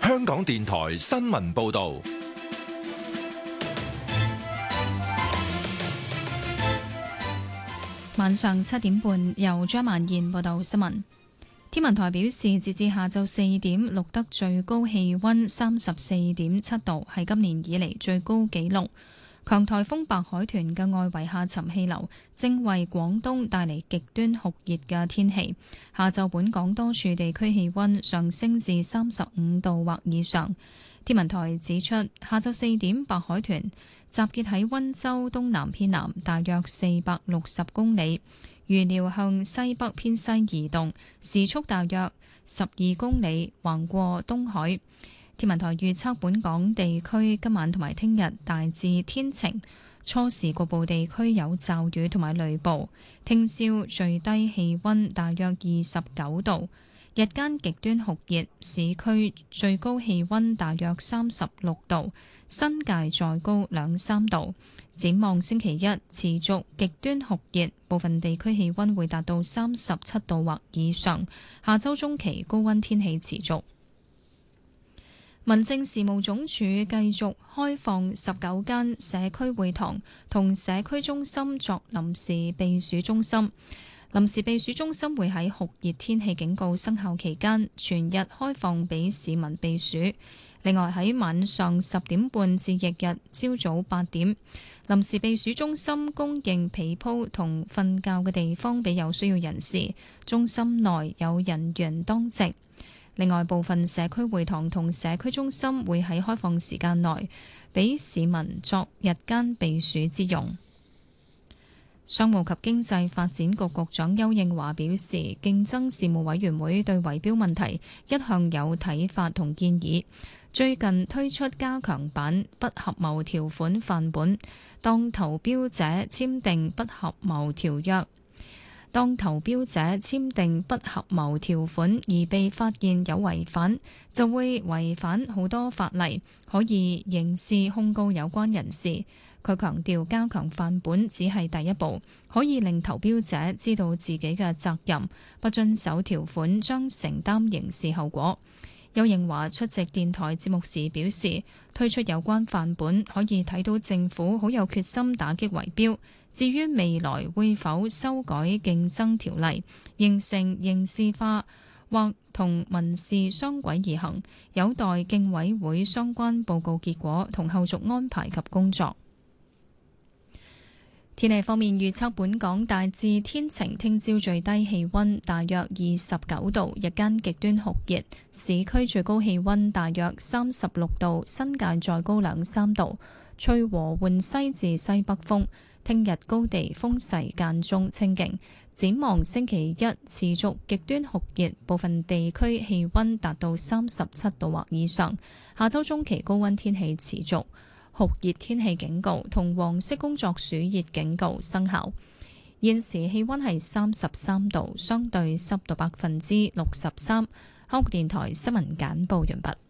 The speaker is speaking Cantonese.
香港電台新聞報道。 晚上7點半，由張曼燕報道新聞。天文台表示，截至下晝4點，錄得最高氣溫34.7度，係今年以嚟最高紀錄。強颱風白海豚嘅外圍下沉氣流正為廣東帶嚟極端酷熱嘅天氣。下晝本港多處地區氣溫上升至35度或以上。天文台指出，下晝4點，白海豚集結喺溫州東南偏南大約460公里，預料向西北偏西移動，時速大約12公里，橫過東海。天文台預測本港地區今晚同埋聽日大致天晴，初時局部地區有驟雨同埋雷暴。聽朝最低氣溫大約29度，日間極端酷熱，市區最高氣溫大約36度，新界再高2-3度。展望星期一持續極端酷熱，部分地區氣溫會達到37度或以上。下周中期高溫天氣持續。民政事務總署繼續開放19間社區會堂同社區中心作臨時避暑中心。臨時避暑中心會喺酷熱天氣警告生效期間全日開放俾市民避暑。另外喺晚上10點半至翌日朝早8點，臨時避暑中心供應被鋪同瞓覺嘅地方俾有需要人士。中心內有人員當值。另外，部分社區會堂同社區中心會喺開放時間內俾市民作日間避暑之用。商務及經濟發展局局長邱應華表示，競爭事務委員會對圍標問題一向有睇法同建議，最近推出加強版不合謀條款範本，當投標者簽訂不合謀條款而被發現有違反，就會違反好多法例，可以刑事控告有關人士。佢強調，加強範本只係第一步，可以令投標者知道自己嘅責任，不遵守條款將承擔刑事後果。邱應華出席電台節目時表示，推出有關範本可以睇到政府好有決心打擊圍標。至於未來會否修改競爭條例，形成刑事化或同民事雙軌而行，有待競委會相關報告結果同後續安排及工作。天氣方面預測，本港大致天晴，聽朝最低氣溫大約29度，日間極端酷熱，市區最高氣溫大約36度，新界再高2-3度，吹和緩西至西北風。聽日高地風勢間中清勁，展望星期一持續極端酷熱，部分地區氣溫達到37度或以上。下周中期高溫天氣持續，酷熱天氣警告同黃色工作暑熱警告生效。現時氣溫係33度，相對濕度63%。香港電台新聞簡報完畢。